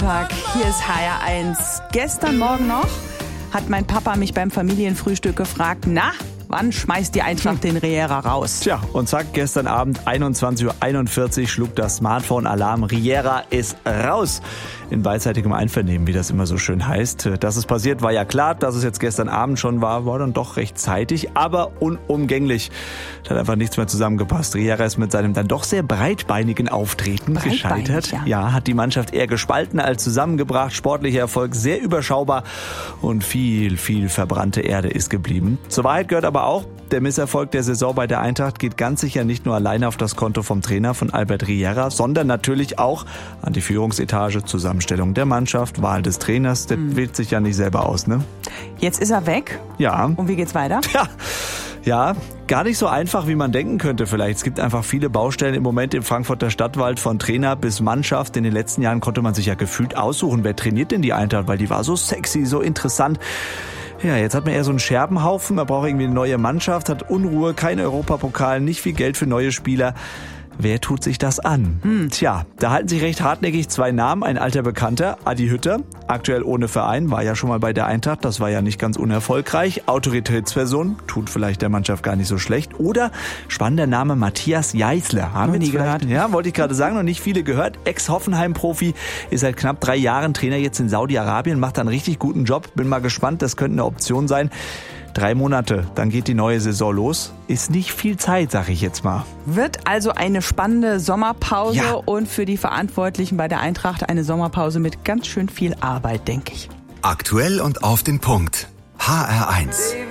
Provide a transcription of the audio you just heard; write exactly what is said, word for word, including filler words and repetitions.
Montag, hier ist H R eins. Gestern Morgen noch hat mein Papa mich beim Familienfrühstück gefragt, na, wann schmeißt die Eintracht den Riera raus? Tja, und zack, gestern Abend einundzwanzig Uhr einundvierzig schlug das Smartphone-Alarm. Riera ist raus. In beidseitigem Einvernehmen, wie das immer so schön heißt. Dass es passiert, war ja klar. Dass es jetzt gestern Abend schon war, war dann doch rechtzeitig, aber unumgänglich. Da hat einfach nichts mehr zusammengepasst. Riera ist mit seinem dann doch sehr breitbeinigen Auftreten Breitbeinig, gescheitert. Ja. ja, hat die Mannschaft eher gespalten als zusammengebracht. Sportlicher Erfolg sehr überschaubar und viel, viel verbrannte Erde ist geblieben. Zur Wahrheit gehört aber auch, der Misserfolg der Saison bei der Eintracht geht ganz sicher nicht nur alleine auf das Konto vom Trainer von Albert Riera, sondern natürlich auch an die Führungsetage, Zusammenstellung der Mannschaft, Wahl des Trainers. Der hm. wählt sich ja nicht selber aus, ne? Jetzt ist er weg. Ja. Und wie geht's weiter? Ja. Ja, gar nicht so einfach, wie man denken könnte vielleicht. Es gibt einfach viele Baustellen im Moment im Frankfurter Stadtwald, von Trainer bis Mannschaft. In den letzten Jahren konnte man sich ja gefühlt aussuchen, wer trainiert denn die Eintracht, weil die war so sexy, so interessant. Ja, jetzt hat man eher so einen Scherbenhaufen, man braucht irgendwie eine neue Mannschaft, hat Unruhe, kein Europapokal, nicht viel Geld für neue Spieler. Wer tut sich das an? Hm. Tja, da halten sich recht hartnäckig zwei Namen. Ein alter Bekannter, Adi Hütter, aktuell ohne Verein, war ja schon mal bei der Eintracht, das war ja nicht ganz unerfolgreich. Autoritätsperson, tut vielleicht der Mannschaft gar nicht so schlecht. Oder spannender Name Matthias Jeißle. Haben wir nie gehört? Ja, wollte ich gerade sagen, noch nicht viele gehört. Ex-Hoffenheim-Profi, ist seit knapp drei Jahren Trainer jetzt in Saudi-Arabien, macht einen richtig guten Job. Bin mal gespannt, das könnte eine Option sein. Drei Monate, dann geht die neue Saison los. Ist nicht viel Zeit, sag ich jetzt mal. Wird also eine spannende Sommerpause ja. und für die Verantwortlichen bei der Eintracht eine Sommerpause mit ganz schön viel Arbeit, denke ich. Aktuell und auf den Punkt. H R eins.